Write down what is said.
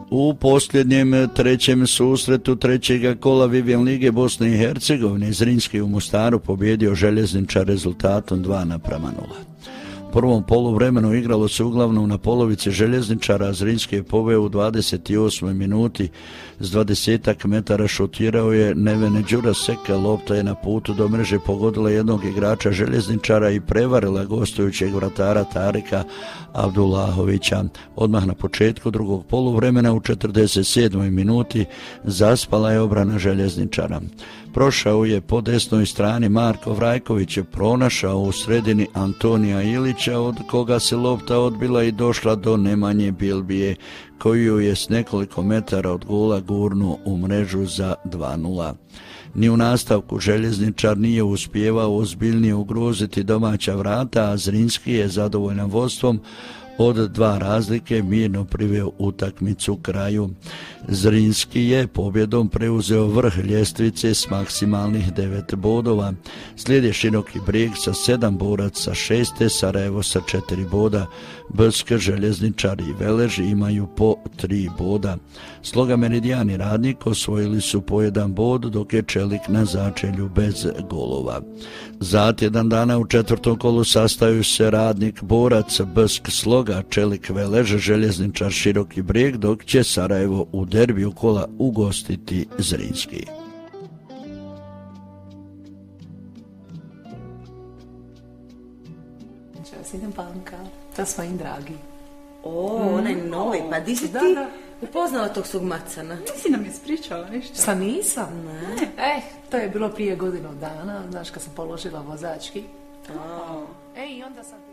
U posljednjem trećem susretu trećega kola Vivian Lige Bosne i Hercegovine Zrinski u Mostaru pobjedio Željezničar rezultatom 2:0. U prvom poluvremenu igralo se uglavnom na polovici Željezničara, Zrinski je poveo u 28. minuti s 20 metara šutirao je Nevene Đuraseka, lopta je na putu do mreže pogodila jednog igrača Željezničara i prevarila gostujućeg vratara Tarika Abdullahovića. Odmah na početku drugog poluvremena u 47. minuti zaspala je obrana Željezničara. Prošao je po desnoj strani, Marko Vrajković je pronašao u sredini Antonija Ilića, od koga se lopta odbila i došla do Nemanje Bilbije, koju je s nekoliko metara od gola gurnuo u mrežu za 2:0. Ni u nastavku Željezničar nije uspijevao ozbiljnije ugroziti domaća vrata, a Zrinski je zadovoljan vodstvom od 2 razlike mirno priveo utakmicu kraju. Zrinski je pobjedom preuzeo vrh ljestvice s maksimalnih 9 bodova. Slijede Široki Brijeg sa 7 boraca, 6. Sarajevo sa 4 boda. Brsk, Željezničar i Velež imaju po 3 boda. Sloga Meridijan i Radnik osvojili su po 1 bod, dok je Čelik na začelju bez golova. Za tjedan dana u četvrtom kolu sastaju se Radnik, Borac, Brsk, Sloga, Čelik, Velež, Željezničar, Široki Brijeg, dok će Sarajevo u derbiju kola ugostiti Zrinski. Ja idem Panka sa svojim dragi. Onaj novi, pa di si ti upoznala tog svog macana? Nisi nam ispričala ništa. Sa nisam? Ne. To je bilo prije godinu dana, znaš, kad sam položila vozački. I onda sam...